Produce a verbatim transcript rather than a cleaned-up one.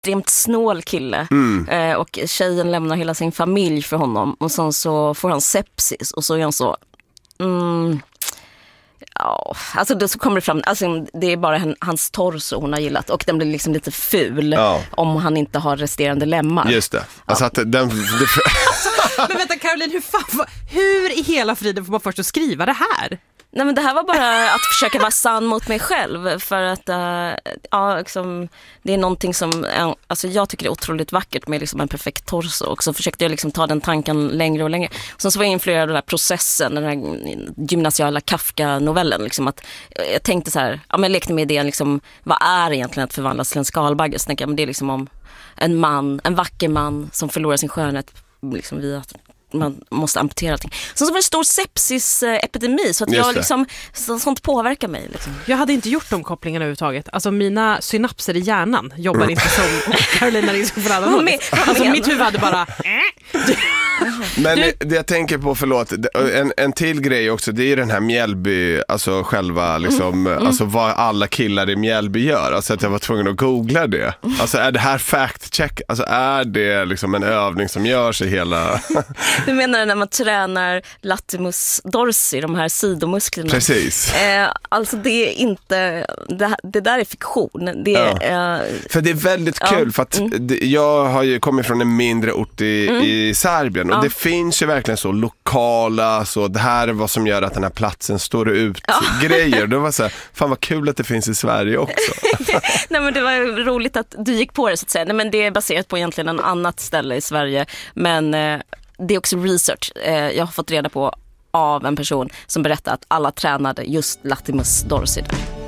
extremt snål kille. Mm. Eh, och tjejen lämnar hela sin familj för honom. Och sen så får han sepsis. Och så är han så... Mm, ja, alltså då så kommer det fram, alltså det är bara han, hans torso hon har gillat och den blir liksom lite ful ja. om han inte har resterande lemmar. Just det. Alltså ja. att den... Det... Men vänta Caroline, hur, fan, hur i hela friden får man först att skriva det här? Nej, men det här var bara att försöka vara sann mot mig själv för att uh, ja, liksom, det är någonting som uh, alltså jag tycker är otroligt vackert med liksom en perfekt torso och så försökte jag liksom ta den tanken längre och längre. Och sen så var jag influerad av den här processen, den här gymnasiala Kafka-novellen liksom att jag tänkte så här, ja men jag lekte med idén liksom, vad är egentligen att förvandlas till en skalbagge? Så tänkte jag, men det är liksom om en man, en vacker man som förlorar sin skönhet liksom via att man måste amputera allting. Sen så var det stor sepsis-epidemi så att jag liksom, så, sånt påverkar mig. Liksom. Jag hade inte gjort de kopplingarna överhuvudtaget. Alltså mina synapser i hjärnan jobbar inte som Carolina Ringskog för alla. Alltså mitt huvud hade bara... Men du... det jag tänker på, förlåt, en, en till grej också, det är den här Mjällby, alltså själva liksom, mm. alltså vad alla killar i Mjällby gör. Alltså att jag var tvungen att googla det. Alltså är det här fact check? Alltså är det liksom en övning som görs i hela... Du menar när man tränar latimus dorsi, de här sidomusklerna? Precis. Eh, alltså det är inte, det, det där är fiktion. Det är, ja. eh, för det är väldigt kul, ja. för att mm. det, jag har ju kommit från en mindre ort i, mm. i Serbien och ja. det finns ju verkligen så lokala, så det här är vad som gör att den här platsen står ut ja. grejer. Det var så här, fan vad kul att det finns i Sverige också. Nej men det var roligt att du gick på det så att säga. Nej, men det är baserat på egentligen en annat ställe i Sverige, men eh, det är också research. Eh, jag har fått reda på av en person som berättar att alla tränade just latimus dorsi där.